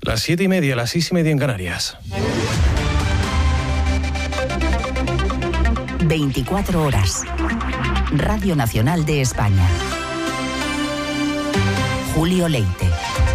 Las 7:30, las 6:30 en Canarias. 24 horas. Radio Nacional de España. Julio Leite.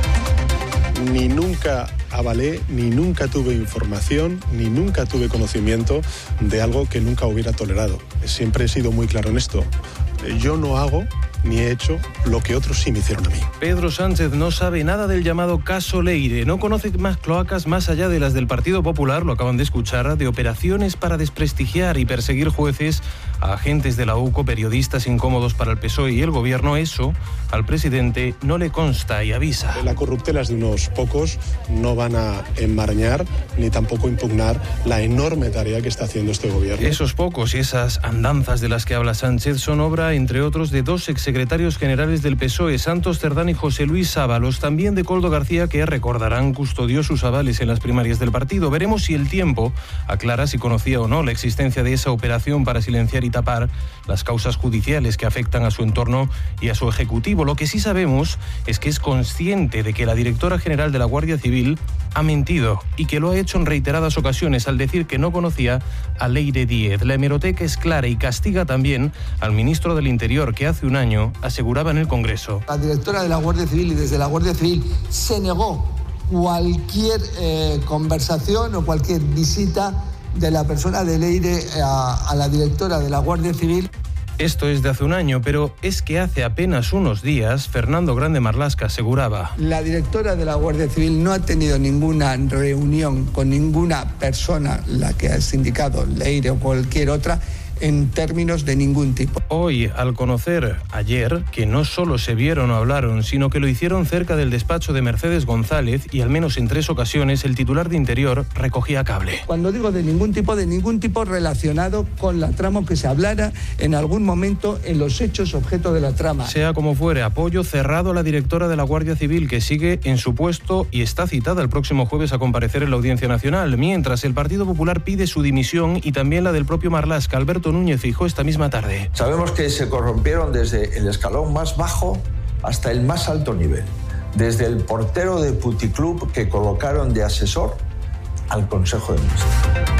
Ni nunca avalé, ni nunca tuve información, ni nunca tuve conocimiento de algo que nunca hubiera tolerado. Siempre he sido muy claro en esto. Yo no hago ni he hecho lo que otros sí me hicieron a mí. Pedro Sánchez no sabe nada del llamado caso Leire. No conoce más cloacas más allá de las del Partido Popular, lo acaban de escuchar, de operaciones para desprestigiar y perseguir jueces, a agentes de la UCO, periodistas incómodos para el PSOE y el Gobierno. Eso al presidente no le consta y avisa. Las corruptelas de unos pocos no van a enmarañar ni tampoco impugnar la enorme tarea que está haciendo este Gobierno. Esos pocos y esas andanzas de las que habla Sánchez son obra, entre otros, de dos exsecretarios generales del PSOE, Santos Cerdán y José Luis Ábalos, también de Koldo García, que, recordarán, custodió sus avales en las primarias del partido. Veremos si el tiempo aclara si conocía o no la existencia de esa operación para silenciar y tapar las causas judiciales que afectan a su entorno y a su ejecutivo. Lo que sí sabemos es que es consciente de que la directora general de la Guardia Civil ha mentido y que lo ha hecho en reiteradas ocasiones al decir que no conocía a Leire Díez. La hemeroteca es clara y castiga también al ministro del Interior, que hace un año aseguraba en el Congreso. La directora de la Guardia Civil y desde la Guardia Civil se negó cualquier conversación o cualquier visita de la persona de Leire a la directora de la Guardia Civil. Esto es de hace un año, pero es que hace apenas unos días Fernando Grande Marlaska aseguraba: la directora de la Guardia Civil no ha tenido ninguna reunión con ninguna persona, la que has indicado, Leire o cualquier otra, en términos de ningún tipo. Hoy, al conocer ayer que no solo se vieron o hablaron, sino que lo hicieron cerca del despacho de Mercedes González, y al menos en 3 ocasiones el titular de Interior recogía cable. Cuando digo de ningún tipo relacionado con la trama, que se hablara en algún momento en los hechos objeto de la trama. Sea como fuere, apoyo cerrado a la directora de la Guardia Civil, que sigue en su puesto y está citada el próximo jueves a comparecer en la Audiencia Nacional, mientras el Partido Popular pide su dimisión y también la del propio Marlaska. Alberto Núñez Feijóo esta misma tarde. Sabemos que se corrompieron desde el escalón más bajo hasta el más alto nivel, desde el portero de puticlub que colocaron de asesor al Consejo de Ministros.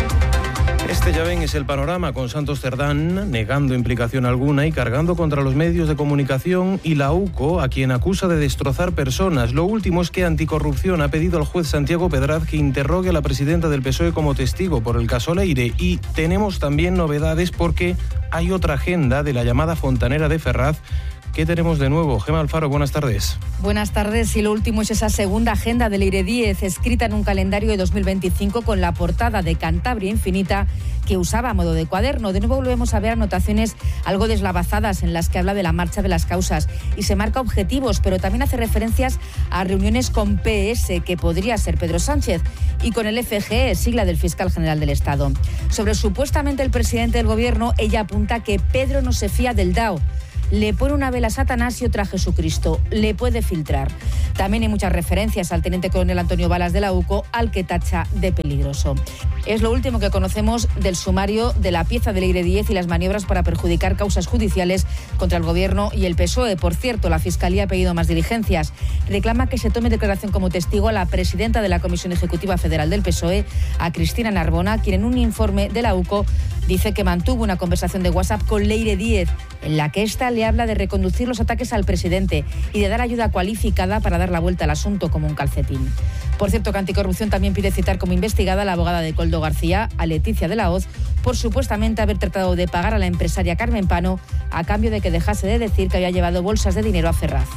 Este, ya ven, es el panorama, con Santos Cerdán negando implicación alguna y cargando contra los medios de comunicación, y la UCO, a quien acusa de destrozar personas. Lo último es que Anticorrupción ha pedido al juez Santiago Pedraz que interrogue a la presidenta del PSOE como testigo por el caso Leire. Y tenemos también novedades, porque hay otra agenda de la llamada Fontanera de Ferraz. ¿Qué tenemos de nuevo? Gemma Alfaro, buenas tardes. Buenas tardes. Y lo último es esa segunda agenda de Leire Díez, escrita en un calendario de 2025 con la portada de Cantabria Infinita, que usaba a modo de cuaderno. De nuevo volvemos a ver anotaciones algo deslavazadas en las que habla de la marcha de las causas y se marca objetivos, pero también hace referencias a reuniones con PS, que podría ser Pedro Sánchez, y con el FGE, sigla del fiscal general del Estado. Sobre supuestamente el presidente del Gobierno, ella apunta que Pedro no se fía del DAO. Le pone una vela a Satanás y otra a Jesucristo. Le puede filtrar. También hay muchas referencias al teniente coronel Antonio Balas de la UCO, al que tacha de peligroso. Es lo último que conocemos del sumario de la pieza de Leire Díez y las maniobras para perjudicar causas judiciales contra el Gobierno y el PSOE. Por cierto, la Fiscalía ha pedido más diligencias. Reclama que se tome declaración como testigo a la presidenta de la Comisión Ejecutiva Federal del PSOE, a Cristina Narbona, quien en un informe de la UCO dice que mantuvo una conversación de WhatsApp con Leire Díez, en la que ésta le habla de reconducir los ataques al presidente y de dar ayuda cualificada para dar la vuelta al asunto como un calcetín. Por cierto, que Anticorrupción también pide citar como investigada a la abogada de Koldo García, a Leticia de la Hoz, por supuestamente haber tratado de pagar a la empresaria Carmen Pano a cambio de que dejase de decir que había llevado bolsas de dinero a Ferraz.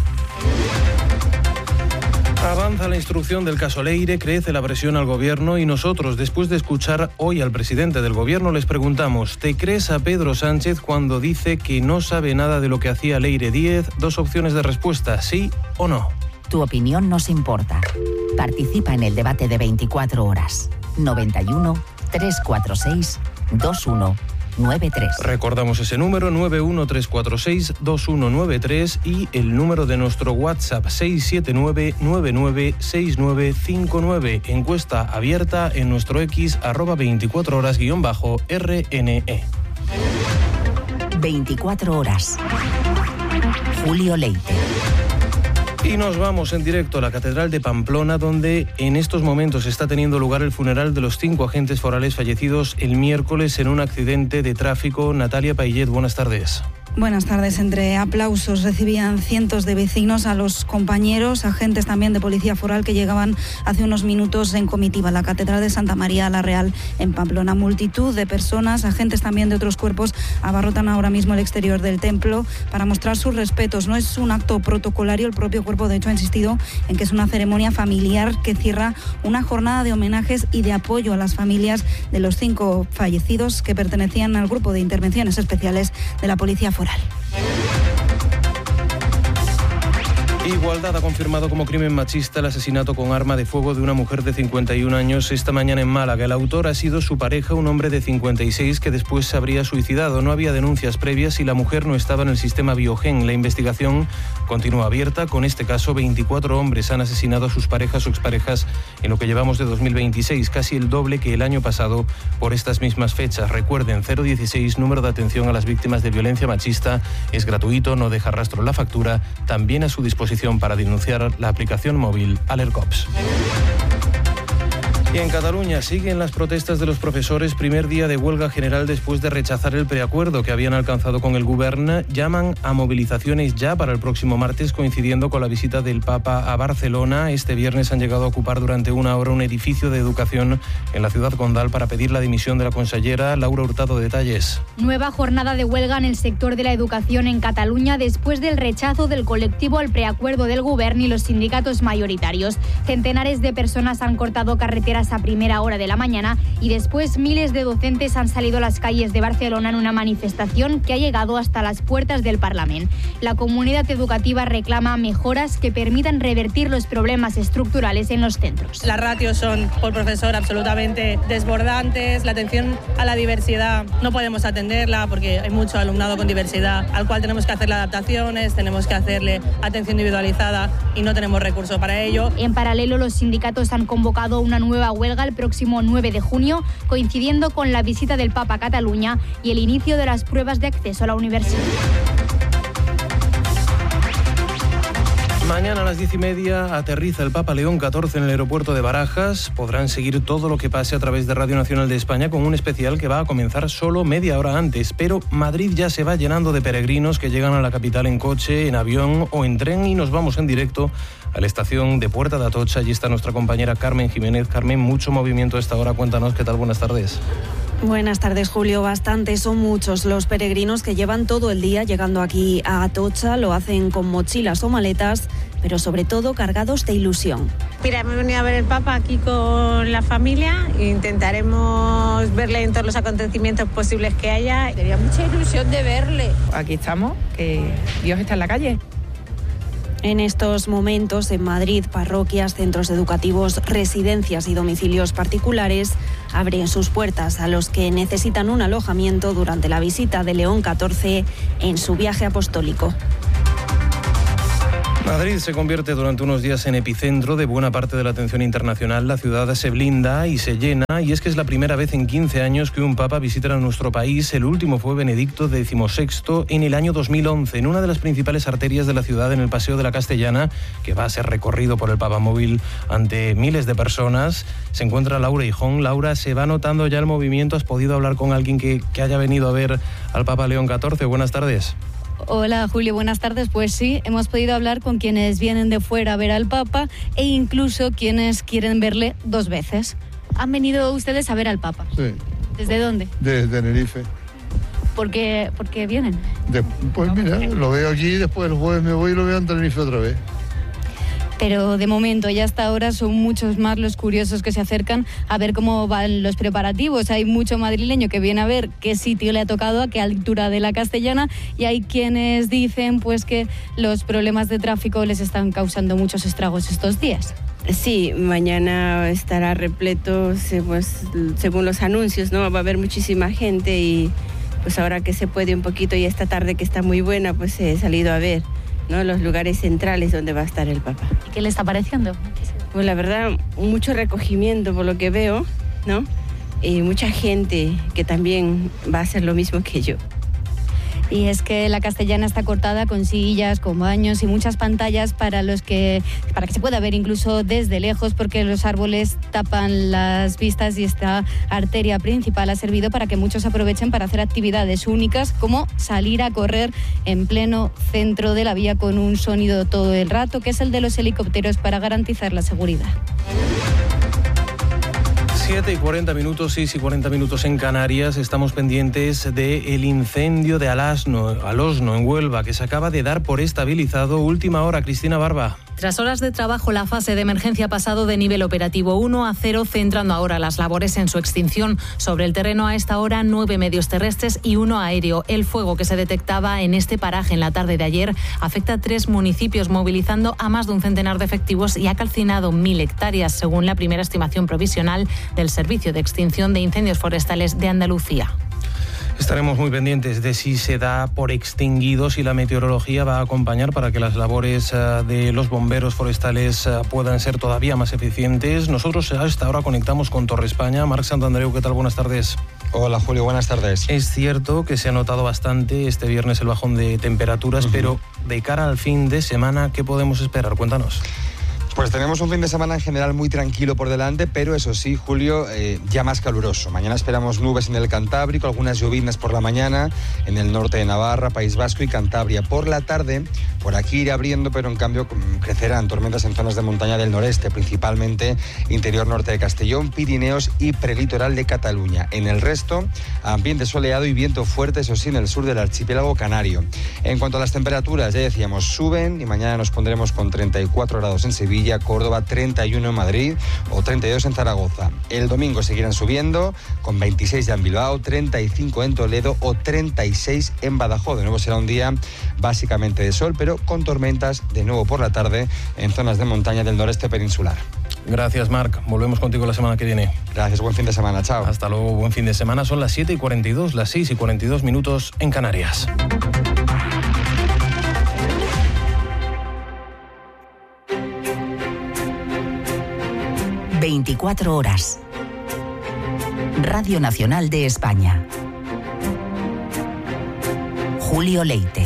Avanza la instrucción del caso Leire, crece la presión al Gobierno y nosotros, después de escuchar hoy al presidente del Gobierno, les preguntamos: ¿te crees a Pedro Sánchez cuando dice que no sabe nada de lo que hacía Leire Díez? 2 opciones de respuesta, sí o no. Tu opinión nos importa. Participa en el debate de 24 horas. 91 346 2193. Recordamos ese número, 913462193, y el número de nuestro WhatsApp, 679996959. Encuesta abierta en nuestro X, @24horas_RNE. 24 horas. Julio Leite. Y nos vamos en directo a la Catedral de Pamplona, donde en estos momentos está teniendo lugar el funeral de los 5 agentes forales fallecidos el miércoles en un accidente de tráfico. Natalia Paillet, buenas tardes. Buenas tardes. Entre aplausos recibían cientos de vecinos a los compañeros, agentes también de Policía Foral que llegaban hace unos minutos en comitiva a la Catedral de Santa María la Real en Pamplona. Multitud de personas, agentes también de otros cuerpos, abarrotan ahora mismo el exterior del templo para mostrar sus respetos. No es un acto protocolario, el propio cuerpo de hecho ha insistido en que es una ceremonia familiar que cierra una jornada de homenajes y de apoyo a las familias de los 5 fallecidos que pertenecían al grupo de intervenciones especiales de la Policía Foral. Igualdad ha confirmado como crimen machista el asesinato con arma de fuego de una mujer de 51 años esta mañana en Málaga. El autor ha sido su pareja, un hombre de 56 que después se habría suicidado. No había denuncias previas y la mujer no estaba en el sistema Biogen. La investigación continúa abierta. Con este caso, 24 hombres han asesinado a sus parejas o exparejas en lo que llevamos de 2026, casi el doble que el año pasado por estas mismas fechas. Recuerden, 016, número de atención a las víctimas de violencia machista. Es gratuito, no deja rastro en la factura. También a su disposición para denunciar la aplicación móvil Alercops. Y en Cataluña siguen las protestas de los profesores, primer día de huelga general después de rechazar el preacuerdo que habían alcanzado con el Govern. Llaman a movilizaciones ya para el próximo martes, coincidiendo con la visita del Papa a Barcelona. Este viernes han llegado a ocupar durante una hora un edificio de educación en la ciudad condal para pedir la dimisión de la consellera. Laura Hurtado, detalles. Nueva jornada de huelga en el sector de la educación en Cataluña después del rechazo del colectivo al preacuerdo del Govern y los sindicatos mayoritarios. Centenares de personas han cortado carreteras a primera hora de la mañana y después miles de docentes han salido a las calles de Barcelona en una manifestación que ha llegado hasta las puertas del Parlamento. La comunidad educativa reclama mejoras que permitan revertir los problemas estructurales en los centros. Las ratios son por profesor absolutamente desbordantes, la atención a la diversidad no podemos atenderla porque hay mucho alumnado con diversidad al cual tenemos que hacerle adaptaciones, tenemos que hacerle atención individualizada y no tenemos recursos para ello. En paralelo, los sindicatos han convocado una nueva huelga el próximo 9 de junio, coincidiendo con la visita del Papa a Cataluña y el inicio de las pruebas de acceso a la universidad. Mañana a las 10:30 aterriza el Papa León XIV en el aeropuerto de Barajas. Podrán seguir todo lo que pase a través de Radio Nacional de España con un especial que va a comenzar solo media hora antes. Pero Madrid ya se va llenando de peregrinos que llegan a la capital en coche, en avión o en tren, y nos vamos en directo a la estación de Puerta de Atocha. Allí está nuestra compañera Carmen Jiménez. Carmen, mucho movimiento a esta hora. Cuéntanos qué tal. Buenas tardes. Buenas tardes, Julio. Bastante, son muchos los peregrinos que llevan todo el día llegando aquí a Atocha. Lo hacen con mochilas o maletas, pero sobre todo cargados de ilusión. Mira, hemos venido a ver el Papa aquí con la familia. Intentaremos verle en todos los acontecimientos posibles que haya. Tenía mucha ilusión de verle. Aquí estamos, que Dios está en la calle. En estos momentos, en Madrid, parroquias, centros educativos, residencias y domicilios particulares abren sus puertas a los que necesitan un alojamiento durante la visita de León XIV en su viaje apostólico. Madrid se convierte durante unos días en epicentro de buena parte de la atención internacional. La ciudad se blinda y se llena, y es que es la primera vez en 15 años que un papa visita a nuestro país. El último fue Benedicto XVI en el año 2011, en una de las principales arterias de la ciudad, en el Paseo de la Castellana, que va a ser recorrido por el papamóvil ante miles de personas. Se encuentra Laura Hijón. Laura, ¿se va notando ya el movimiento? ¿Has podido hablar con alguien que haya venido a ver al Papa León XIV? Buenas tardes. Hola Julio, buenas tardes. Pues sí, hemos podido hablar con quienes vienen de fuera a ver al Papa e incluso quienes quieren verle 2 veces. ¿Han venido ustedes a ver al Papa? Sí. ¿Desde dónde? Desde Tenerife. ¿Por qué vienen? Pues mira, lo veo aquí, después el jueves me voy y lo veo en Tenerife otra vez. Pero de momento y hasta ahora son muchos más los curiosos que se acercan a ver cómo van los preparativos. Hay mucho madrileño que viene a ver qué sitio le ha tocado, a qué altura de la Castellana, y hay quienes dicen pues que los problemas de tráfico les están causando muchos estragos estos días. Sí, mañana estará repleto, pues, según los anuncios, ¿no? Va a haber muchísima gente y pues ahora que se puede un poquito y esta tarde que está muy buena, pues he salido a ver, ¿no?, los lugares centrales donde va a estar el Papa. ¿Y qué le está pareciendo? Pues la verdad, mucho recogimiento por lo que veo, ¿no? Y mucha gente que también va a hacer lo mismo que yo. Y es que la Castellana está cortada con sillas, con baños y muchas pantallas para que se pueda ver incluso desde lejos, porque los árboles tapan las vistas y esta arteria principal ha servido para que muchos aprovechen para hacer actividades únicas, como salir a correr en pleno centro de la vía con un sonido todo el rato, que es el de los helicópteros, para garantizar la seguridad. 7:40, 6:40 en Canarias. Estamos pendientes del incendio de Alosno, en Huelva, que se acaba de dar por estabilizado. Última hora, Cristina Barba. Tras horas de trabajo, la fase de emergencia ha pasado de nivel operativo 1 a 0, centrando ahora las labores en su extinción. Sobre el terreno a esta hora, 9 medios terrestres y 1 aéreo. El fuego que se detectaba en este paraje en la tarde de ayer afecta a 3 municipios, movilizando a más de un centenar de efectivos y ha calcinado 1.000 hectáreas, según la primera estimación provisional del Servicio de Extinción de Incendios Forestales de Andalucía. Estaremos muy pendientes de si se da por extinguido, si la meteorología va a acompañar para que las labores de los bomberos forestales puedan ser todavía más eficientes. Nosotros a esta hora conectamos con Torre España. Marc Santandreu, ¿qué tal? Buenas tardes. Hola Julio, buenas tardes. Es cierto que se ha notado bastante este viernes el bajón de temperaturas, pero de cara al fin de semana, ¿qué podemos esperar? Cuéntanos. Pues tenemos un fin de semana en general muy tranquilo por delante, pero eso sí, Julio, ya más caluroso. Mañana esperamos nubes en el Cantábrico, algunas lloviznas por la mañana en el norte de Navarra, País Vasco y Cantabria. Por la tarde, por aquí irá abriendo, pero en cambio crecerán tormentas en zonas de montaña del noreste, principalmente interior norte de Castellón, Pirineos y prelitoral de Cataluña. En el resto, ambiente soleado y viento fuerte, eso sí, en el sur del archipiélago canario. En cuanto a las temperaturas, ya decíamos, suben y mañana nos pondremos con 34 grados en Sevilla, Córdoba, 31 en Madrid o 32 en Zaragoza. El domingo seguirán subiendo, con 26 ya en Bilbao, 35 en Toledo o 36 en Badajoz. De nuevo será un día básicamente de sol, pero con tormentas de nuevo por la tarde en zonas de montaña del noreste peninsular. Gracias, Marc. Volvemos contigo la semana que viene. Gracias, buen fin de semana. Chao. Hasta luego, buen fin de semana. Son las 7:42, las 6:42 en Canarias. ...24 horas. Radio Nacional de España. Julio Leite.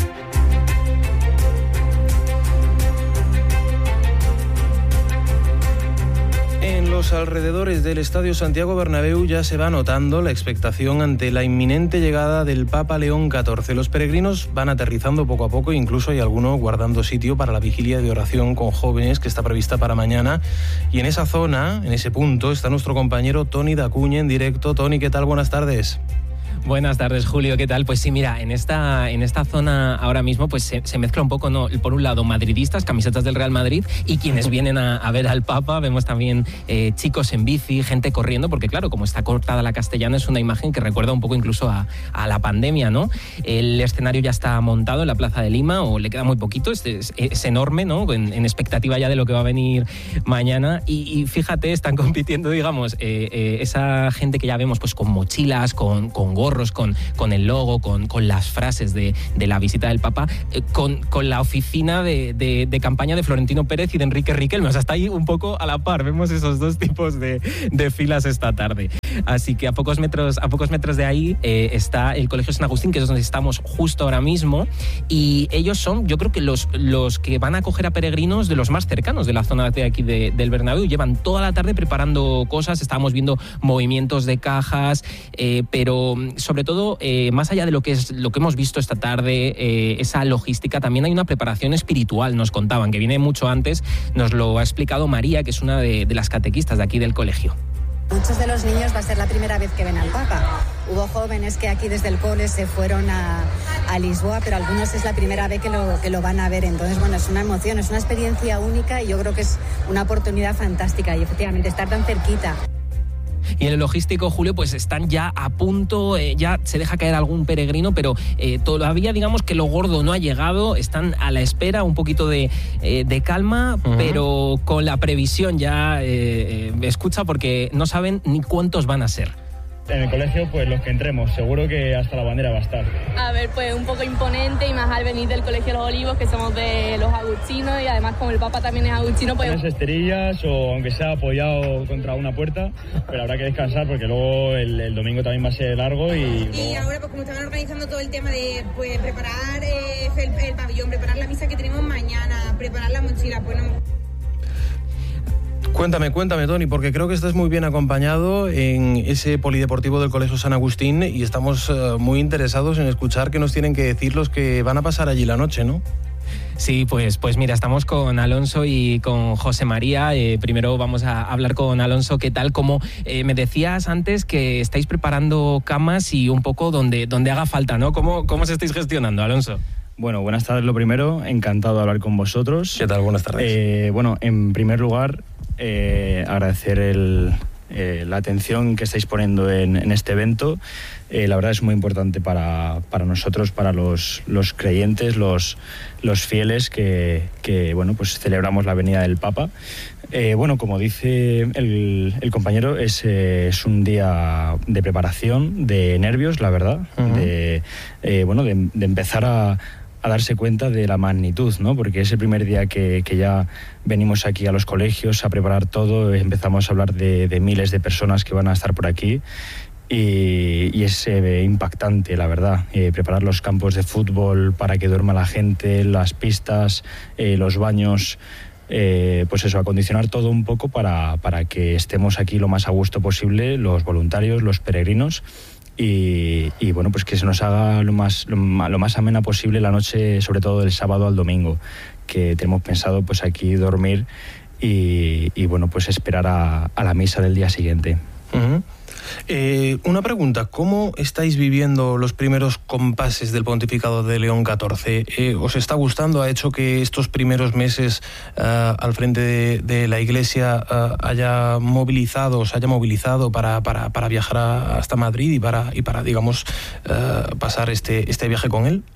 En los alrededores del Estadio Santiago Bernabéu ya se va notando la expectación ante la inminente llegada del Papa León XIV. Los peregrinos van aterrizando poco a poco, incluso hay alguno guardando sitio para la vigilia de oración con jóvenes que está prevista para mañana. Y en esa zona, en ese punto, está nuestro compañero Toni Dacuña en directo. Toni, ¿qué tal? Buenas tardes. Buenas tardes, Julio, ¿qué tal? Pues sí, mira, en esta zona ahora mismo pues se mezcla un poco, ¿no? Por un lado, madridistas, camisetas del Real Madrid, y quienes vienen a ver al Papa. Vemos también chicos en bici, gente corriendo, porque claro, como está cortada la Castellana, es una imagen que recuerda un poco incluso a la pandemia, ¿no? El escenario ya está montado en la Plaza de Lima, o le queda muy poquito, es enorme, ¿no? En expectativa ya de lo que va a venir mañana, y fíjate, están compitiendo, digamos, esa gente que ya vemos pues con mochilas, con gorros, con el logo, con las frases de la visita del Papa, con la oficina de campaña de Florentino Pérez y de Enrique Riquelme. O sea, está ahí un poco a la par. Vemos esos dos tipos de filas esta tarde. Así que a pocos metros de ahí está el Colegio San Agustín, que es donde estamos justo ahora mismo, y ellos son, yo creo que los que van a acoger a peregrinos de los más cercanos de la zona de aquí del Bernabéu. Llevan toda la tarde preparando cosas, estábamos viendo movimientos de cajas, pero sobre todo, más allá de lo que hemos visto esta tarde, esa logística, también hay una preparación espiritual, nos contaban, que viene mucho antes. Nos lo ha explicado María, que es una de las catequistas de aquí del colegio. Muchos de los niños va a ser la primera vez que ven al Papa. Hubo jóvenes que aquí desde el cole se fueron a Lisboa, pero algunos es la primera vez que lo van a ver. Entonces, bueno, es una emoción, es una experiencia única y yo creo que es una oportunidad fantástica y efectivamente estar tan cerquita. Y en el logístico, Julio, pues están ya a punto, ya se deja caer algún peregrino, pero todavía digamos que lo gordo no ha llegado, están a la espera, un poquito de calma, pero con la previsión ya escucha, porque no saben ni cuántos van a ser. En el colegio, pues los que entremos, seguro que hasta la bandera va a estar. A ver, pues un poco imponente, y más al venir del Colegio Los Olivos, que somos de los agustinos, y además como el Papa también es agustino, pues... Unas esterillas o aunque sea apoyado contra una puerta, pero habrá que descansar porque luego el domingo también va a ser largo y ahora, pues como estaban organizando todo el tema de pues preparar el pabellón, preparar la misa que tenemos mañana, preparar la mochila, pues no... Cuéntame, Toni, porque creo que estás muy bien acompañado en ese polideportivo del Colegio San Agustín y estamos muy interesados en escuchar qué nos tienen que decir los que van a pasar allí la noche, ¿no? Sí, pues mira, estamos con Alonso y con José María. Primero vamos a hablar con Alonso. ¿Qué tal? Como me decías antes que estáis preparando camas y un poco donde haga falta, ¿no? ¿Cómo os estáis gestionando, Alonso? Bueno, buenas tardes lo primero, encantado de hablar con vosotros. ¿Qué tal? Buenas tardes. Bueno, en primer lugar, agradecer la atención que estáis poniendo en este evento. La verdad es muy importante para nosotros, para los creyentes, los fieles que bueno, pues celebramos la venida del Papa. Bueno, como dice el compañero, es un día de preparación, de nervios, la verdad, de empezar a darse cuenta de la magnitud, ¿no? Porque es el primer día que ya venimos aquí a los colegios a preparar todo, empezamos a hablar de miles de personas que van a estar por aquí y es impactante, la verdad, preparar los campos de fútbol para que duerma la gente, las pistas, los baños, pues eso, acondicionar todo un poco para que estemos aquí lo más a gusto posible, los voluntarios, los peregrinos. Y bueno, pues que se nos haga lo más amena posible la noche, sobre todo del sábado al domingo, que tenemos pensado pues aquí dormir y bueno, pues esperar a la misa del día siguiente. Uh-huh. Una pregunta, ¿cómo estáis viviendo los primeros compases del pontificado de León XIV? ¿Os está gustando? ¿Ha hecho que estos primeros meses al frente de la Iglesia os haya movilizado para viajar hasta Madrid y para digamos, pasar este viaje con él?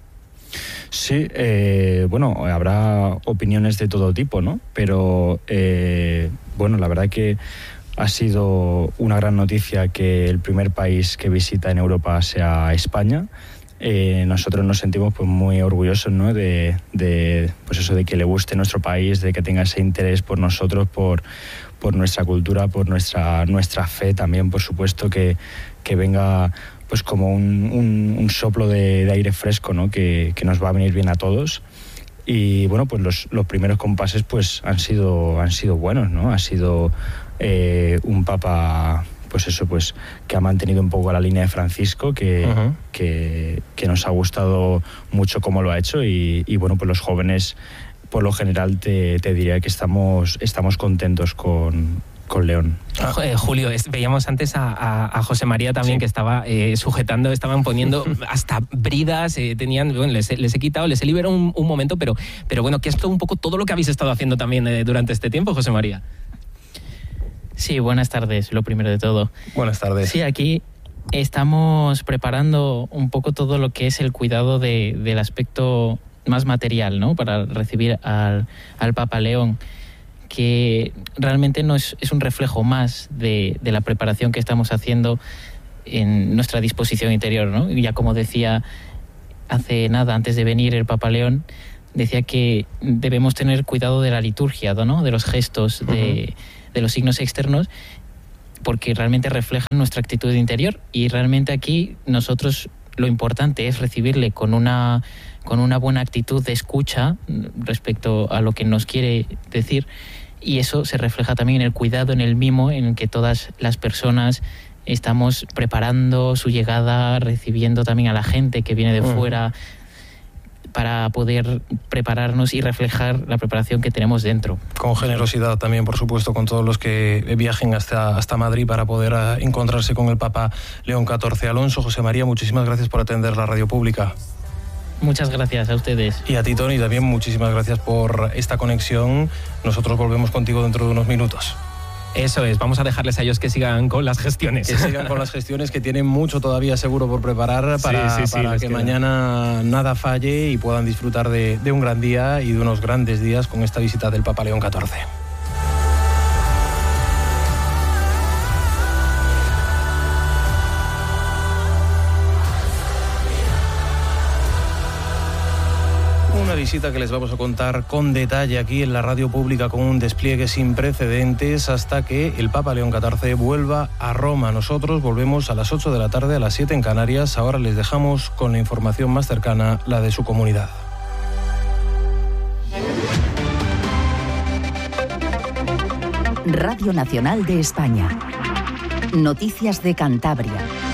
Sí, bueno, habrá opiniones de todo tipo, ¿no? Pero, bueno, la verdad que ha sido una gran noticia que el primer país que visita en Europa sea España. Nosotros nos sentimos pues muy orgullosos, ¿no? de pues eso, de que le guste nuestro país, de que tenga ese interés por nosotros, por nuestra cultura, por nuestra fe también, por supuesto, que venga pues como un soplo de aire fresco, ¿no? Que nos va a venir bien a todos. Y bueno, pues los primeros compases pues han sido buenos, ¿no? Ha sido un papa pues eso, pues que ha mantenido un poco la línea de Francisco, que nos ha gustado mucho cómo lo ha hecho y bueno, pues los jóvenes por lo general te diría que estamos contentos con León. Julio, veíamos antes a José María también, sí, que estaba sujetando, estaban poniendo hasta bridas, bueno, les he quitado, les he liberado un momento, pero bueno, que es todo un poco todo lo que habéis estado haciendo también durante este tiempo, José María. Sí, buenas tardes, lo primero de todo. Buenas tardes. Sí, aquí estamos preparando un poco todo lo que es el cuidado del aspecto más material, ¿no? Para recibir al Papa León, que realmente es un reflejo más de la preparación que estamos haciendo en nuestra disposición interior, ¿no? Ya como decía hace nada, antes de venir el Papa León, decía que debemos tener cuidado de la liturgia, ¿no? De los gestos, de los signos externos, porque realmente reflejan nuestra actitud interior, y realmente aquí nosotros lo importante es recibirle con una buena actitud de escucha respecto a lo que nos quiere decir, y eso se refleja también en el cuidado, en el mimo, en que todas las personas estamos preparando su llegada, recibiendo también a la gente que viene de fuera, para poder prepararnos y reflejar la preparación que tenemos dentro. Con generosidad también, por supuesto, con todos los que viajen hasta Madrid para poder encontrarse con el Papa León XIV. Alonso, José María, muchísimas gracias por atender la radio pública. Muchas gracias a ustedes. Y a ti, Toni, también muchísimas gracias por esta conexión. Nosotros volvemos contigo dentro de unos minutos. Eso es, vamos a dejarles a ellos que sigan con las gestiones. Que sigan con las gestiones, que tienen mucho todavía seguro por preparar para que mañana nada falle y puedan disfrutar de un gran día y de unos grandes días con esta visita del Papa León XIV. Una visita que les vamos a contar con detalle aquí en la radio pública, con un despliegue sin precedentes hasta que el Papa León XIV vuelva a Roma. Nosotros volvemos a las 8 de la tarde, a las 7 en Canarias. Ahora les dejamos con la información más cercana, la de su comunidad. Radio Nacional de España. Noticias de Cantabria.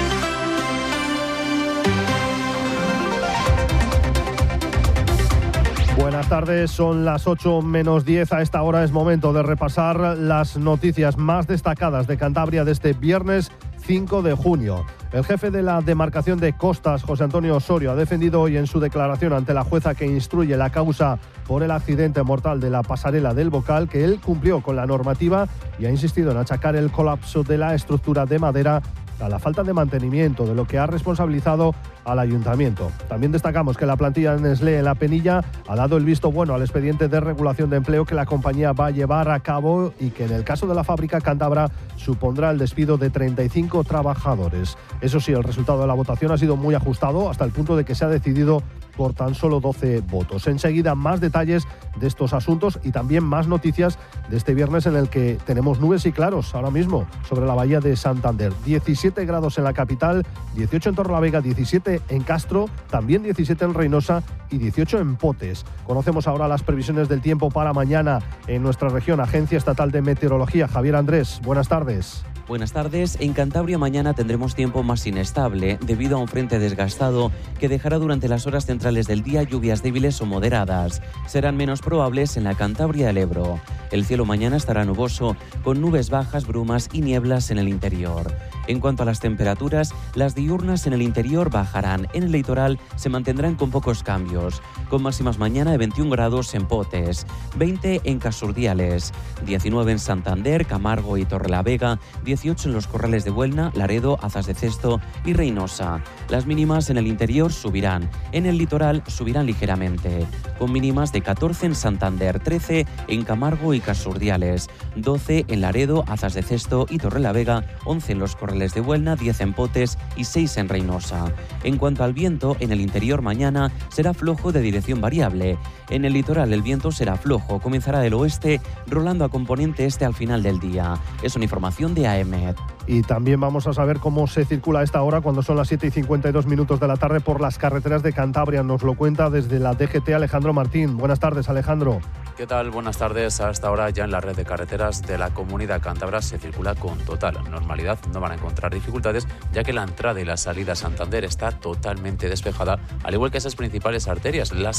Buenas tardes, son las 8 menos 10. A esta hora es momento de repasar las noticias más destacadas de Cantabria de este viernes 5 de junio. El jefe de la demarcación de Costas, José Antonio Osorio, ha defendido hoy en su declaración ante la jueza que instruye la causa por el accidente mortal de la pasarela del Bocal que él cumplió con la normativa y ha insistido en achacar el colapso de la estructura de madera a la falta de mantenimiento, de lo que ha responsabilizado al ayuntamiento. También destacamos que la plantilla de Nestlé en La Penilla ha dado el visto bueno al expediente de regulación de empleo que la compañía va a llevar a cabo y que en el caso de la fábrica cántabra supondrá el despido de 35 trabajadores. Eso sí, el resultado de la votación ha sido muy ajustado hasta el punto de que se ha decidido por tan solo 12 votos. Enseguida más detalles de estos asuntos y también más noticias de este viernes en el que tenemos nubes y claros ahora mismo sobre la bahía de Santander. 17 grados en la capital, 18 en Torrelavega, 17 en Castro, también 17 en Reynosa y 18 en Potes. Conocemos ahora las previsiones del tiempo para mañana en nuestra región. Agencia Estatal de Meteorología. Javier Andrés, buenas tardes. Buenas tardes. En Cantabria mañana tendremos tiempo más inestable debido a un frente desgastado que dejará durante las horas centrales del día lluvias débiles o moderadas. Serán menos probables en la Cantabria del Ebro. El cielo mañana estará nuboso, con nubes bajas, brumas y nieblas en el interior. En cuanto a las temperaturas, las diurnas en el interior bajarán. En el litoral se mantendrán con pocos cambios, con máximas mañana de 21 grados en Potes, 20 en Casurdiales, 19 en Santander, Camargo y Torrelavega, 18 en los Corrales de Buelna, Laredo, Azas de Cesto y Reynosa. Las mínimas en el interior subirán. En el litoral subirán ligeramente, con mínimas de 14 en Santander, 13 en Camargo y Casurdiales, 12 en Laredo, Azas de Cesto y Torrelavega, 11 en los Corrales de Buelna, 10 en Potes y 6 en Reynosa. En cuanto al viento, en el interior mañana será flojo de dirección variable. En el litoral el viento será flojo, comenzará del oeste, rolando a componente este al final del día. Es una información de AEMET. Y también vamos a saber cómo se circula a esta hora cuando son las 7:52 de la tarde por las carreteras de Cantabria. Nos lo cuenta desde la DGT Alejandro Martín. Buenas tardes, Alejandro. ¿Qué tal? Buenas tardes. A esta hora ya en la red de carreteras de la Comunidad Cántabra se circula con total normalidad. No van a encontrar dificultades ya que la entrada y la salida a Santander está totalmente despejada, al igual que esas principales arterias, la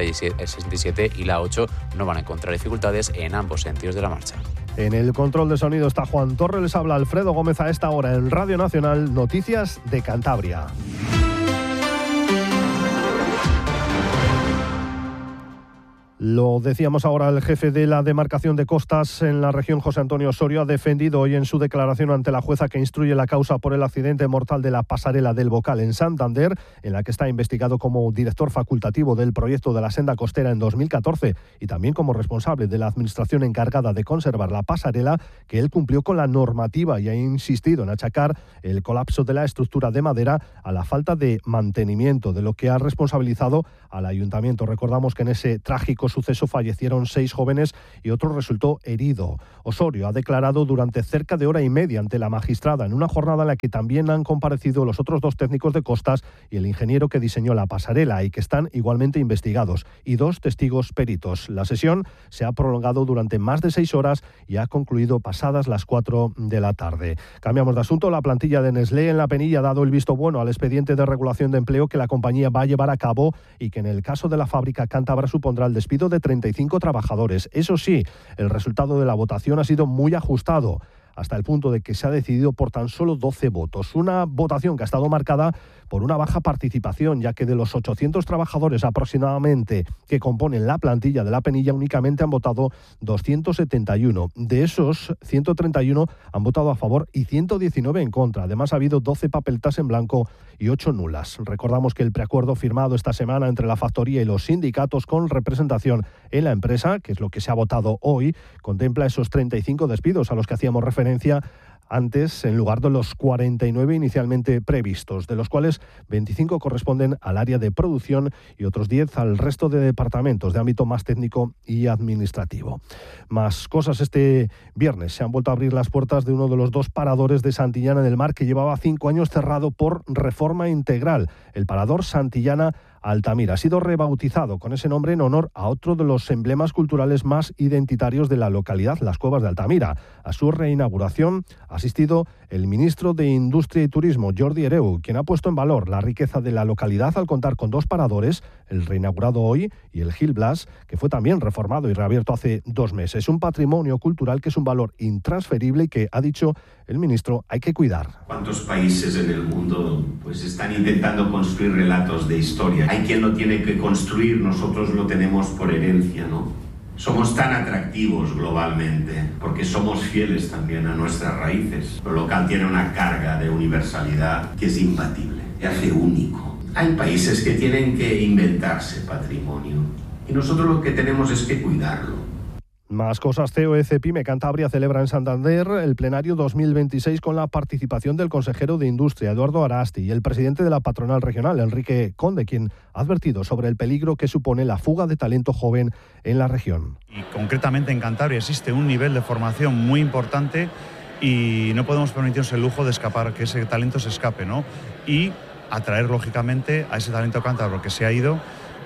67 y la 8, no van a encontrar dificultades en ambos sentidos de la marcha. En el control de sonido está Juan Torre, les habla Alfredo Gómez a esta hora en Radio Nacional, Noticias de Cantabria. Lo decíamos ahora, el jefe de la demarcación de Costas en la región, José Antonio Osorio, ha defendido hoy en su declaración ante la jueza que instruye la causa por el accidente mortal de la pasarela del Bocal en Santander, en la que está investigado como director facultativo del proyecto de la senda costera en 2014 y también como responsable de la administración encargada de conservar la pasarela, que él cumplió con la normativa y ha insistido en achacar el colapso de la estructura de madera a la falta de mantenimiento, de lo que ha responsabilizado al ayuntamiento. Recordamos que en ese trágico suceso fallecieron 6 jóvenes y otro resultó herido. Osorio ha declarado durante cerca de hora y media ante la magistrada en una jornada en la que también han comparecido los otros 2 técnicos de Costas y el ingeniero que diseñó la pasarela y que están igualmente investigados, y 2 testigos peritos. La sesión se ha prolongado durante más de 6 horas y ha concluido pasadas las 4 de la tarde. Cambiamos de asunto. La plantilla de Nestlé en La Penilla ha dado el visto bueno al expediente de regulación de empleo que la compañía va a llevar a cabo y que en el caso de la fábrica cántabra supondrá el despido de 35 trabajadores. Eso sí, el resultado de la votación ha sido muy ajustado, hasta el punto de que se ha decidido por tan solo 12 votos. Una votación que ha estado marcada por una baja participación, ya que de los 800 trabajadores aproximadamente que componen la plantilla de La Penilla, únicamente han votado 271. De esos, 131 han votado a favor y 119 en contra. Además, ha habido 12 papeletas en blanco y 8 nulas. Recordamos que el preacuerdo firmado esta semana entre la factoría y los sindicatos con representación en la empresa, que es lo que se ha votado hoy, contempla esos 35 despidos a los que hacíamos referencia antes en lugar de los 49 inicialmente previstos, de los cuales 25 corresponden al área de producción y otros 10 al resto de departamentos de ámbito más técnico y administrativo. Más cosas. Este viernes se han vuelto a abrir las puertas de uno de los 2 paradores de Santillana del Mar que llevaba 5 años cerrado por reforma integral. El parador Santillana Altamira ha sido rebautizado con ese nombre en honor a otro de los emblemas culturales más identitarios de la localidad, las Cuevas de Altamira. A su reinauguración ha asistido el ministro de Industria y Turismo, Jordi Hereu, quien ha puesto en valor la riqueza de la localidad al contar con 2 paradores, el reinaugurado hoy y el Gil Blas, que fue también reformado y reabierto hace 2 meses. Un patrimonio cultural que es un valor intransferible y que, ha dicho el ministro, hay que cuidar. ¿Cuántos países en el mundo pues están intentando construir relatos de historia? Hay quien lo tiene que construir, nosotros lo tenemos por herencia, ¿no? Somos tan atractivos globalmente porque somos fieles también a nuestras raíces. Lo local tiene una carga de universalidad que es imbatible, que hace único. Hay países que tienen que inventarse patrimonio y nosotros lo que tenemos es que cuidarlo. Más cosas. COE Pyme Cantabria celebra en Santander el plenario 2026 con la participación del consejero de Industria, Eduardo Arasti, y el presidente de la patronal regional, Enrique Conde, quien ha advertido sobre el peligro que supone la fuga de talento joven en la región. Y concretamente en Cantabria existe un nivel de formación muy importante y no podemos permitirnos el lujo de escapar, que ese talento se escape, ¿no? Y atraer lógicamente a ese talento cántabro que se ha ido.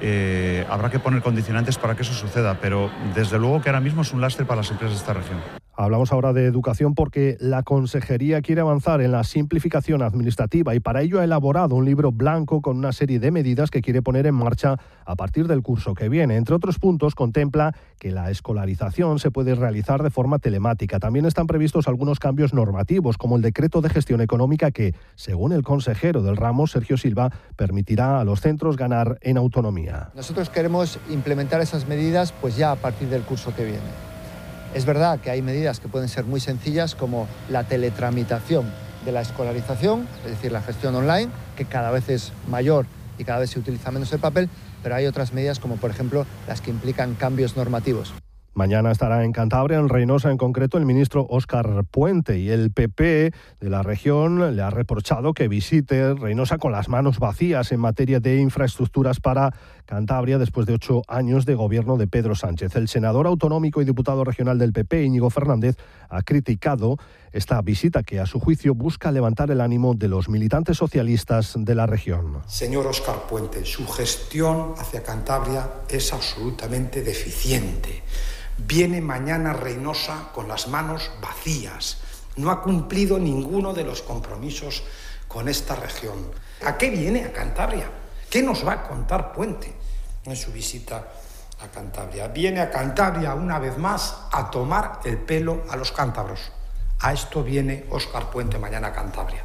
Habrá que poner condicionantes para que eso suceda, pero desde luego que ahora mismo es un lastre para las empresas de esta región. Hablamos ahora de educación porque la Consejería quiere avanzar en la simplificación administrativa y para ello ha elaborado un libro blanco con una serie de medidas que quiere poner en marcha a partir del curso que viene. Entre otros puntos, contempla que la escolarización se puede realizar de forma telemática. También están previstos algunos cambios normativos, como el decreto de gestión económica que, según el consejero del ramo, Sergio Silva, permitirá a los centros ganar en autonomía. Nosotros queremos implementar esas medidas pues ya a partir del curso que viene. Es verdad que hay medidas que pueden ser muy sencillas, como la teletramitación de la escolarización, es decir, la gestión online, que cada vez es mayor y cada vez se utiliza menos el papel, pero hay otras medidas como, por ejemplo, las que implican cambios normativos. Mañana estará en Cantabria, en Reinosa en concreto, el ministro Óscar Puente, y el PP de la región le ha reprochado que visite Reinosa con las manos vacías en materia de infraestructuras para Cantabria después de 8 años de gobierno de Pedro Sánchez. El senador autonómico y diputado regional del PP, Íñigo Fernández, ha criticado esta visita que, a su juicio, busca levantar el ánimo de los militantes socialistas de la región. Señor Óscar Puente, su gestión hacia Cantabria es absolutamente deficiente. Viene mañana a Reinosa con las manos vacías. No ha cumplido ninguno de los compromisos con esta región. ¿A qué viene a Cantabria? ¿Qué nos va a contar Puente en su visita a Cantabria? Viene a Cantabria una vez más a tomar el pelo a los cántabros. A esto viene Óscar Puente mañana a Cantabria.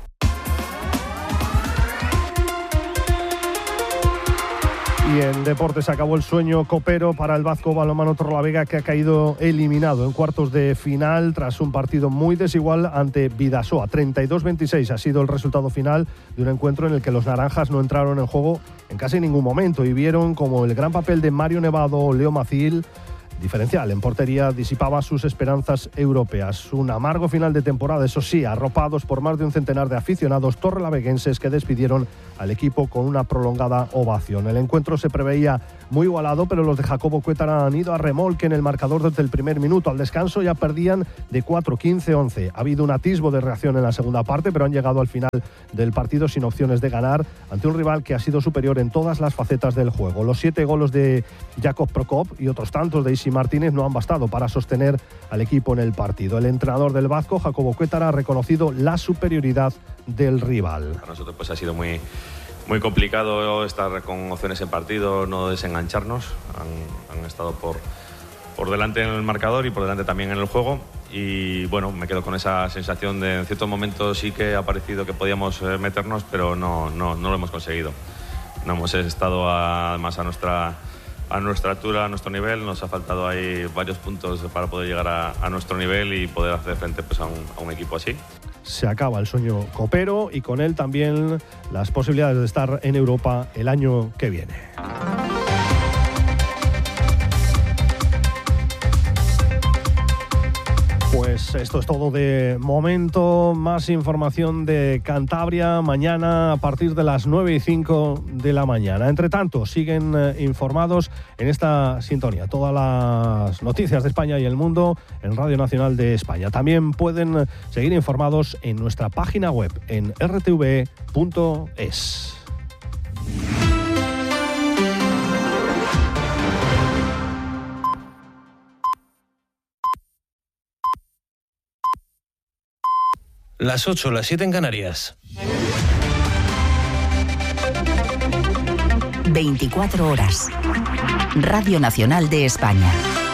Y en deportes acabó el sueño copero para el Vasco Balonmano Torrelavega, que ha caído eliminado en cuartos de final tras un partido muy desigual ante Bidasoa. 32-26 ha sido el resultado final de un encuentro en el que los naranjas no entraron en juego en casi ningún momento y vieron como el gran papel de Mario Nevado o Leo Macil, diferencial en portería, disipaba sus esperanzas europeas. Un amargo final de temporada, eso sí, arropados por más de un centenar de aficionados torrelaveguenses que despidieron al equipo con una prolongada ovación. El encuentro se preveía muy igualado, pero los de Jacobo Cuétara han ido a remolque en el marcador desde el primer minuto. Al descanso ya perdían de 4, 15-11. Ha habido un atisbo de reacción en la segunda parte, pero han llegado al final del partido sin opciones de ganar ante un rival que ha sido superior en todas las facetas del juego. Los 7 goles de Jakub Prokop y otros tantos de Isi Martínez no han bastado para sostener al equipo en el partido. El entrenador del Vasco, Jacobo Cuétara, ha reconocido la superioridad del rival. Para nosotros pues ha sido muy complicado estar con opciones en partido, no desengancharnos. Han estado por delante en el marcador y por delante también en el juego. Y bueno, me quedo con esa sensación de en ciertos momentos sí que ha parecido que podíamos meternos, pero no lo hemos conseguido. No hemos estado además a nuestra altura, a nuestro nivel. Nos ha faltado ahí varios puntos para poder llegar a nuestro nivel y poder hacer frente pues, a un equipo así. Se acaba el sueño copero y con él también las posibilidades de estar en Europa el año que viene. Pues esto es todo de momento. Más información de Cantabria mañana a partir de las 9:05 de la mañana. Entre tanto, siguen informados en esta sintonía todas las noticias de España y el mundo en Radio Nacional de España. También pueden seguir informados en nuestra página web en rtv.es. Las 8, las 7 en Canarias. 24 horas. Radio Nacional de España.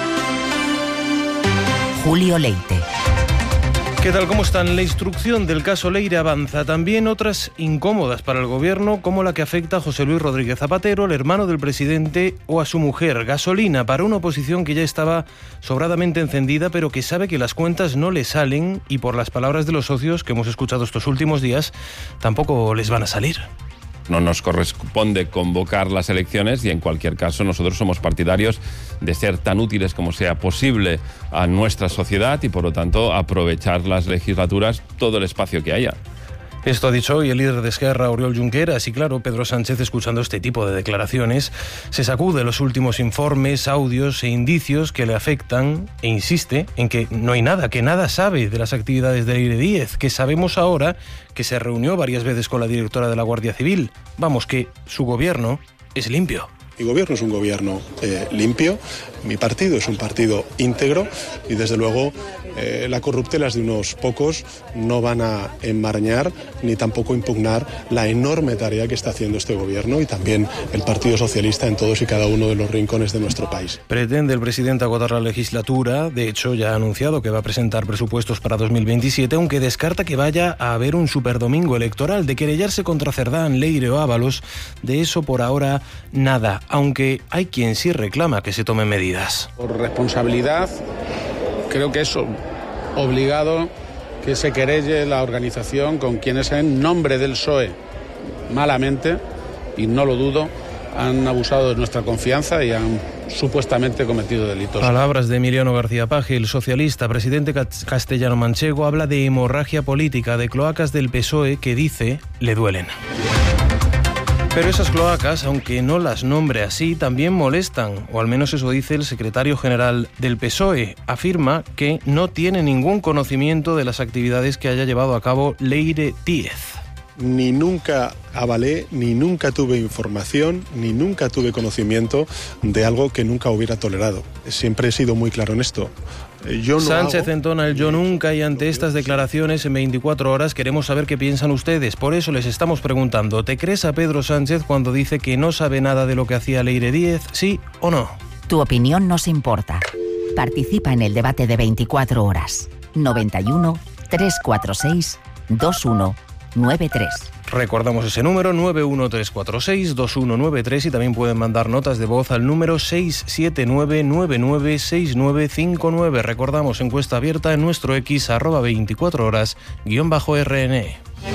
Julio Leite. ¿Qué tal? ¿Cómo están? La instrucción del caso Leire avanza. También otras incómodas para el gobierno, como la que afecta a José Luis Rodríguez Zapatero, el hermano del presidente, o a su mujer. Gasolina para una oposición que ya estaba sobradamente encendida, pero que sabe que las cuentas no le salen y, por las palabras de los socios que hemos escuchado estos últimos días, tampoco les van a salir. No nos corresponde convocar las elecciones y en cualquier caso nosotros somos partidarios de ser tan útiles como sea posible a nuestra sociedad y por lo tanto aprovechar las legislaturas todo el espacio que haya. Esto ha dicho hoy el líder de Esquerra, Oriol Junqueras, y claro, Pedro Sánchez, escuchando este tipo de declaraciones, se sacude los últimos informes, audios e indicios que le afectan e insiste en que no hay nada, que nada sabe de las actividades de Leire Díez, que sabemos ahora que se reunió varias veces con la directora de la Guardia Civil. Vamos, que su gobierno es limpio. Mi gobierno es un gobierno limpio, mi partido es un partido íntegro y desde luego las corruptelas de unos pocos no van a enmarañar ni tampoco impugnar la enorme tarea que está haciendo este gobierno y también el Partido Socialista en todos y cada uno de los rincones de nuestro país. Pretende el presidente agotar la legislatura, de hecho ya ha anunciado que va a presentar presupuestos para 2027, aunque descarta que vaya a haber un superdomingo electoral. De querellarse contra Cerdán, Leire o Ábalos, de eso por ahora nada, aunque hay quien sí reclama que se tomen medidas. Por responsabilidad, creo que es obligado que se querelle la organización con quienes en nombre del PSOE, malamente, y no lo dudo, han abusado de nuestra confianza y han supuestamente cometido delitos. Palabras de Emiliano García Paje, el socialista, presidente castellano-manchego, habla de hemorragia política, de cloacas del PSOE que dice le duelen. Pero esas cloacas, aunque no las nombre así, también molestan, o al menos eso dice el secretario general del PSOE. Afirma que no tiene ningún conocimiento de las actividades que haya llevado a cabo Leire Díez. Ni nunca avalé, ni nunca tuve información, ni nunca tuve conocimiento de algo que nunca hubiera tolerado. Siempre he sido muy claro en esto. Sánchez entona el yo nunca y ante estas declaraciones en 24 horas queremos saber qué piensan ustedes. Por eso les estamos preguntando, ¿te crees a Pedro Sánchez cuando dice que no sabe nada de lo que hacía Leire Díez, sí o no? Tu opinión nos importa. Participa en el debate de 24 horas. 91 346 2193. Recordamos ese número, 913462193, y también pueden mandar notas de voz al número 679996959. Recordamos, encuesta abierta en nuestro X, @24horas_RN.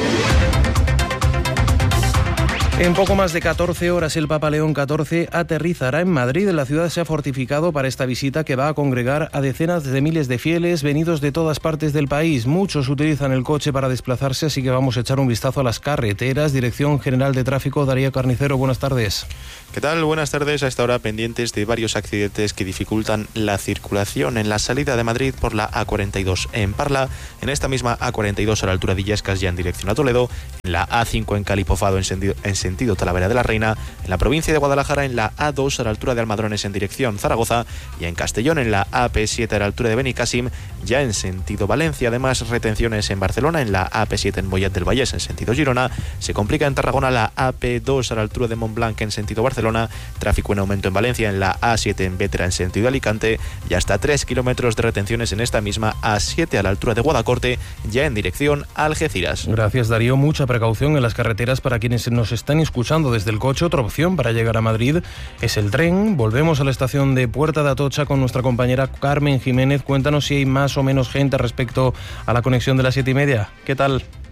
En poco más de 14 horas el Papa León XIV aterrizará en Madrid. La ciudad se ha fortificado para esta visita que va a congregar a decenas de miles de fieles venidos de todas partes del país. Muchos utilizan el coche para desplazarse, así que vamos a echar un vistazo a las carreteras. Dirección General de Tráfico, Darío Carnicero, buenas tardes. ¿Qué tal? Buenas tardes. A esta hora pendientes de varios accidentes que dificultan la circulación en la salida de Madrid por la A42 en Parla, en esta misma A42 a la altura de Illescas ya en dirección a Toledo, en la A5 en Calipofado en sentido Talavera de la Reina, en la provincia de Guadalajara en la A2 a la altura de Almadrones en dirección Zaragoza y en Castellón en la AP7 a la altura de Benicàssim ya en sentido Valencia. Además, retenciones en Barcelona en la AP7 en Mollet del Vallès en sentido Girona. Se complica en Tarragona la AP2 a la altura de Montblanc en sentido Barcelona. Tráfico en aumento en Valencia en la A7 en Bétera en sentido Alicante y hasta 3 kilómetros de retenciones en esta misma A7 a la altura de Guadacorte ya en dirección a Algeciras. Gracias, Darío. Mucha precaución en las carreteras para quienes nos están escuchando desde el coche. Otra opción para llegar a Madrid es el tren. Volvemos a la estación de Puerta de Atocha con nuestra compañera Carmen Jiménez. Cuéntanos si hay más o menos gente respecto a la conexión de las 7:30. ¿Qué tal?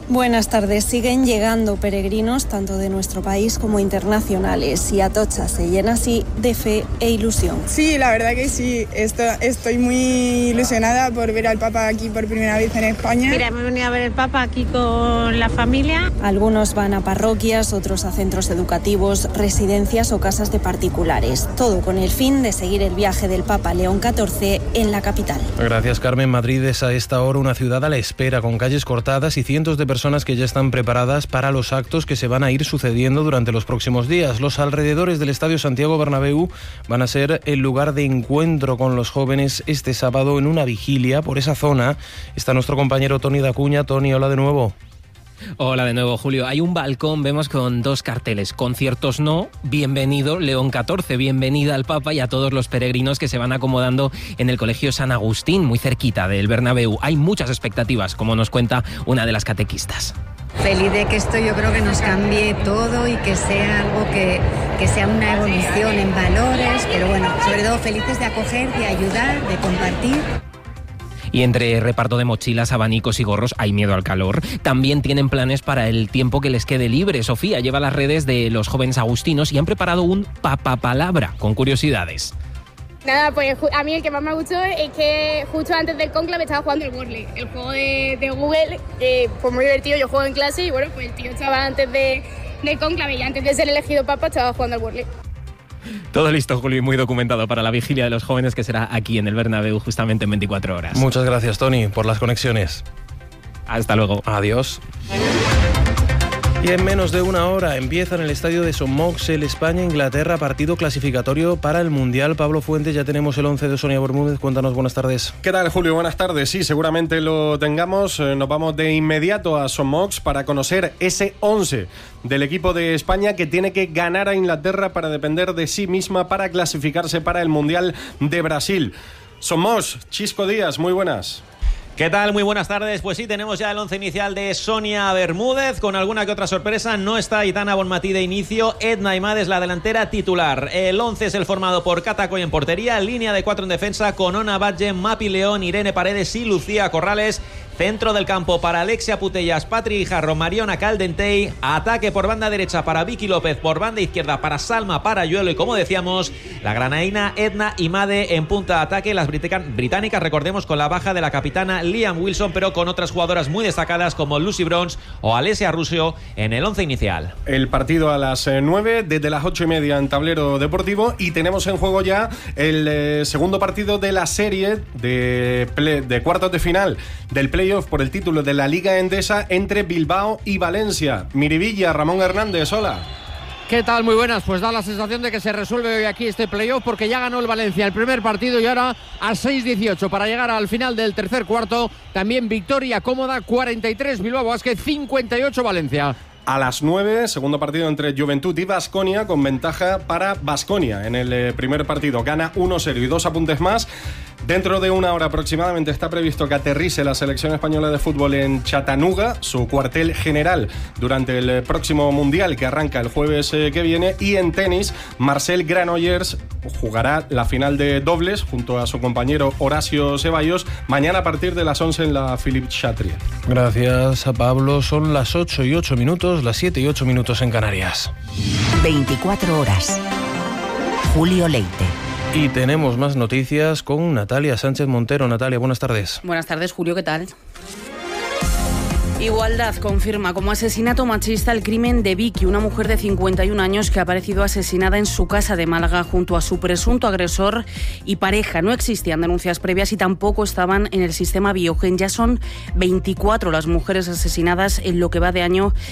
Buenas tardes. Siguen llegando peregrinos tanto de nuestro país como internacionales y Atocha se llena así de fe e ilusión. Sí, la verdad que sí. Estoy muy ilusionada por ver al Papa aquí por primera vez en España. Mira, hemos venido a ver al Papa aquí con la familia. Algunos van a parroquias, otros a centros educativos, residencias o casas de particulares. Todo con el fin de seguir el viaje del Papa León XIV en la capital. Gracias, Carmen. Madrid es a esta hora una ciudad a la espera, con calles cortadas y cientos de personas que ya están preparadas para los actos que se van a ir sucediendo durante los próximos días. Los alrededores del Estadio Santiago Bernabéu van a ser el lugar de encuentro con los jóvenes este sábado en una vigilia. Por esa zona está nuestro compañero Toni Dacuña. Toni, hola de nuevo. Hola de nuevo, Julio. Hay un balcón, vemos con 2 carteles. Conciertos no, bienvenido León XIV, bienvenida al Papa y a todos los peregrinos que se van acomodando en el Colegio San Agustín, muy cerquita del Bernabéu. Hay muchas expectativas, como nos cuenta una de las catequistas. Feliz de que esto yo creo que nos cambie todo y que sea algo que sea una evolución en valores, pero bueno, sobre todo felices de acoger, de ayudar, de compartir. Y entre reparto de mochilas, abanicos y gorros, hay miedo al calor. También tienen planes para el tiempo que les quede libre. Sofía lleva las redes de los jóvenes agustinos y han preparado un papapalabra con curiosidades. Nada, pues a mí el que más me gustó es que justo antes del cónclave estaba jugando el Wordle, el juego de Google, pues muy divertido. Yo juego en clase y bueno, pues el tío estaba antes del cónclave y antes de ser elegido papa estaba jugando al Wordle. Todo listo, Julio, y muy documentado para la vigilia de los jóvenes que será aquí en el Bernabéu justamente en 24 horas. Muchas gracias, Toni, por las conexiones. Hasta luego. Adiós. Y en menos de una hora empieza en el estadio de St. Mox el España-Inglaterra, partido clasificatorio para el Mundial. Pablo Fuentes, ya tenemos el 11 de Sonia Bermúdez. Cuéntanos, buenas tardes. ¿Qué tal, Julio? Buenas tardes. Sí, seguramente lo tengamos. Nos vamos de inmediato a St. Mox para conocer ese 11 del equipo de España que tiene que ganar a Inglaterra para depender de sí misma para clasificarse para el Mundial de Brasil. St. Mox, Chisco Díaz, muy buenas. ¿Qué tal? Muy buenas tardes. Pues sí, tenemos ya el 11 inicial de Sonia Bermúdez, con alguna que otra sorpresa. No está Aitana Bonmatí de inicio, Edna Imad es la delantera titular. El 11 es el formado por Catacoy en portería, línea de 4 en defensa con Ona Batlle, Mapi León, Irene Paredes y Lucía Corrales. Centro del campo para Alexia Putellas, Patri Guijarro, Mariona Caldentey. Ataque por banda derecha para Vicky López, por banda izquierda para Salma Parayuelo y, como decíamos, la granaína Edna Imade en punta de ataque. Las británicas, recordemos, con la baja de la capitana Liam Wilson, pero con otras jugadoras muy destacadas como Lucy Bronze o Alessia Russo en el 11 inicial. El partido a las 9, desde las 8:30 en Tablero Deportivo, y tenemos en juego ya el segundo partido de la serie de cuartos de final del playoff por el título de la Liga Endesa entre Bilbao y Valencia. Miribilla, Ramón Hernández, hola. ¿Qué tal? Muy buenas. Pues da la sensación de que se resuelve hoy aquí este playoff porque ya ganó el Valencia el primer partido y ahora a 6-18 para llegar al final del tercer cuarto. También victoria cómoda, 43 Bilbao Basket, 58 Valencia. A las 9, segundo partido entre Juventud y Baskonia, con ventaja para Baskonia. En el primer partido gana 1-0 y 2 apuntes más. Dentro de una hora aproximadamente está previsto que aterrice la selección española de fútbol en Chattanooga, su cuartel general durante el próximo Mundial que arranca el jueves que viene. Y en tenis, Marcel Granollers jugará la final de dobles junto a su compañero Horacio Ceballos mañana a partir de las 11 en la Philippe Chatrier. Gracias a Pablo. Son las 8:08, las 7:08 en Canarias. 24 horas. Julio Leite. Y tenemos más noticias con Natalia Sánchez Montero. Natalia, buenas tardes. Buenas tardes, Julio, ¿qué tal? Igualdad confirma como asesinato machista el crimen de Vicky, una mujer de 51 años que ha aparecido asesinada en su casa de Málaga junto a su presunto agresor y pareja. No existían denuncias previas y tampoco estaban en el sistema Biogen. Ya son 24 las mujeres asesinadas en lo que va de año